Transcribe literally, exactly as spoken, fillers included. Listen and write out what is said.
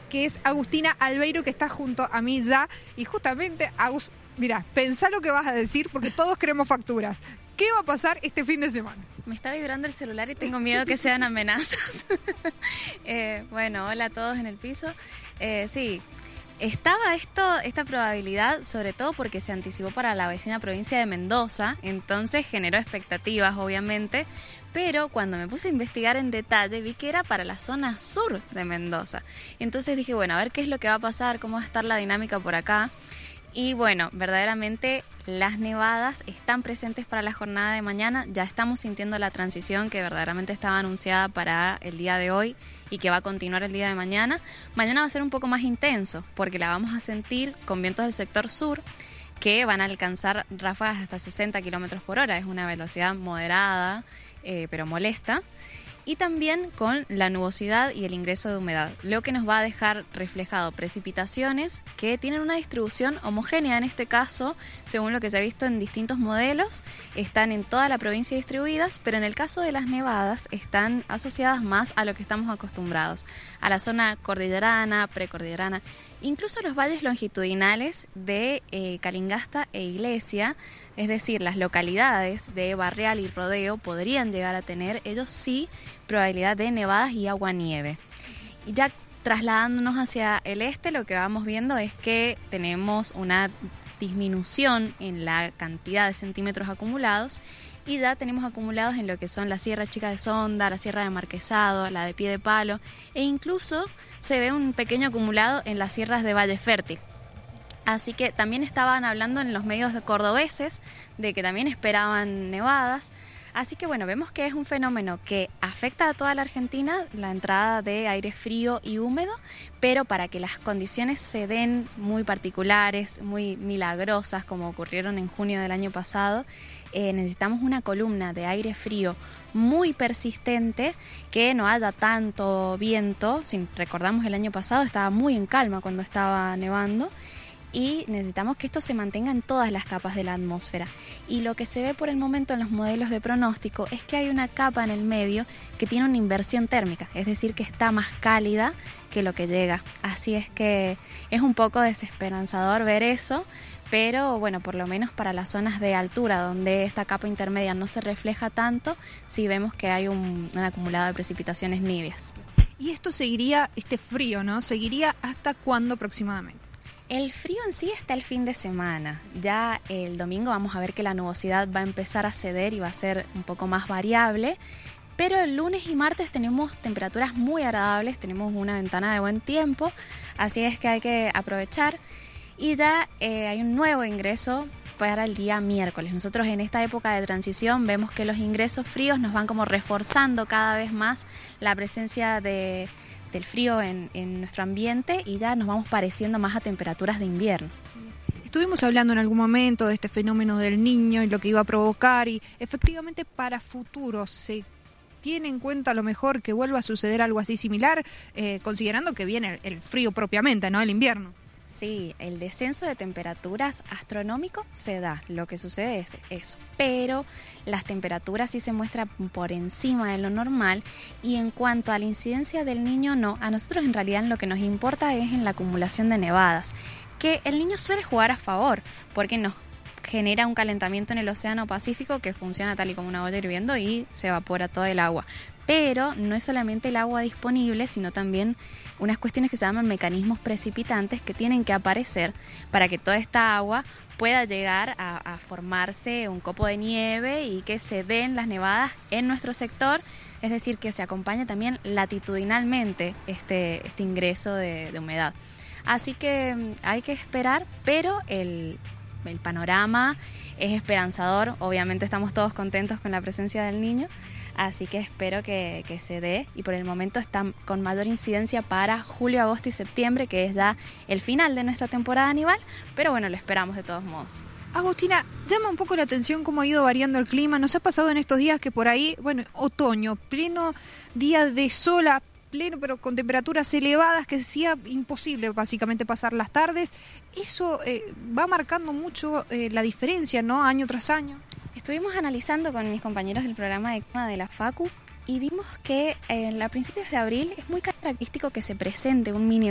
que es Agustina Albeiro, que está junto a mí ya. Y justamente, Agus, mira, pensá lo que vas a decir, porque todos queremos facturas. ¿Qué va a pasar este fin de semana? Me está vibrando el celular y tengo miedo que sean amenazas. eh, bueno, hola a todos en el piso. Eh, sí, estaba esto, esta probabilidad, sobre todo porque se anticipó para la vecina provincia de Mendoza, entonces generó expectativas, obviamente, pero cuando me puse a investigar en detalle vi que era para la zona sur de Mendoza. Entonces dije, bueno, a ver qué es lo que va a pasar, cómo va a estar la dinámica por acá. Y bueno, verdaderamente las nevadas están presentes para la jornada de mañana. Ya estamos sintiendo la transición que verdaderamente estaba anunciada para el día de hoy y que va a continuar el día de mañana. Mañana va a ser un poco más intenso porque la vamos a sentir con vientos del sector sur que van a alcanzar ráfagas hasta sesenta kilómetros por hora. Es una velocidad moderada, eh, pero molesta. Y también con la nubosidad y el ingreso de humedad, lo que nos va a dejar reflejado precipitaciones que tienen una distribución homogénea en este caso, según lo que se ha visto en distintos modelos, están en toda la provincia distribuidas, pero en el caso de las nevadas están asociadas más a lo que estamos acostumbrados, a la zona cordillerana, precordillerana, incluso los valles longitudinales de eh, Calingasta e Iglesia, es decir, las localidades de Barreal y Rodeo podrían llegar a tener, ellos sí, probabilidad de nevadas y agua-nieve. Y ya trasladándonos hacia el este, lo que vamos viendo es que tenemos una disminución en la cantidad de centímetros acumulados y ya tenemos acumulados en lo que son la Sierra Chica de Sonda, la Sierra de Marquesado, la de Pie de Palo e incluso se ve un pequeño acumulado en las sierras de Valle Fértil. Así que también estaban hablando en los medios de cordobeses de que también esperaban nevadas. Así que bueno, vemos que es un fenómeno que afecta a toda la Argentina, la entrada de aire frío y húmedo, pero para que las condiciones se den muy particulares, muy milagrosas, como ocurrieron en junio del año pasado, eh, necesitamos una columna de aire frío muy persistente, que no haya tanto viento. Si recordamos el año pasado estaba muy en calma cuando estaba nevando, y necesitamos que esto se mantenga en todas las capas de la atmósfera. Y lo que se ve por el momento en los modelos de pronóstico es que hay una capa en el medio que tiene una inversión térmica, es decir, que está más cálida que lo que llega. Así es que es un poco desesperanzador ver eso, pero bueno, por lo menos para las zonas de altura donde esta capa intermedia no se refleja tanto, sí vemos que hay un, un acumulado de precipitaciones niveas. Y esto seguiría, este frío, ¿no? ¿Seguiría hasta cuándo aproximadamente? El frío en sí está el fin de semana. Ya el domingo vamos a ver que la nubosidad va a empezar a ceder y va a ser un poco más variable, pero el lunes y martes tenemos temperaturas muy agradables, tenemos una ventana de buen tiempo, así es que hay que aprovechar. Y ya eh, hay un nuevo ingreso para el día miércoles. Nosotros en esta época de transición vemos que los ingresos fríos nos van como reforzando cada vez más la presencia de del frío en, en nuestro ambiente y ya nos vamos pareciendo más a temperaturas de invierno. Estuvimos hablando en algún momento de este fenómeno del Niño y lo que iba a provocar, y efectivamente para futuro se tiene en cuenta a lo mejor que vuelva a suceder algo así similar, eh, considerando que viene el, el frío propiamente, ¿no? El invierno. Sí, el descenso de temperaturas astronómico se da, lo que sucede es eso, pero las temperaturas sí se muestran por encima de lo normal, y en cuanto a la incidencia del Niño, no, a nosotros en realidad lo que nos importa es en la acumulación de nevadas, que el Niño suele jugar a favor, porque nos genera un calentamiento en el Océano Pacífico que funciona tal y como una olla hirviendo y se evapora todo el agua. Pero no es solamente el agua disponible, sino también unas cuestiones que se llaman mecanismos precipitantes que tienen que aparecer para que toda esta agua pueda llegar a, a formarse un copo de nieve y que se den las nevadas en nuestro sector, es decir, que se acompañe también latitudinalmente este, este ingreso de, de humedad. Así que hay que esperar, pero el, el panorama es esperanzador. Obviamente estamos todos contentos con la presencia del Niño, así que espero que, que se dé, y por el momento están con mayor incidencia para julio, agosto y septiembre, que es ya el final de nuestra temporada nival, pero bueno, lo esperamos de todos modos. Agustina, llama un poco la atención cómo ha ido variando el clima. Nos ha pasado en estos días que por ahí, bueno, otoño, pleno día de sol a pleno, pero con temperaturas elevadas, que decía imposible básicamente pasar las tardes. Eso eh, va marcando mucho eh, la diferencia, ¿no? Año tras año. Estuvimos analizando con mis compañeros del programa de clima de la Facu y vimos que eh, a principios de abril es muy característico que se presente un mini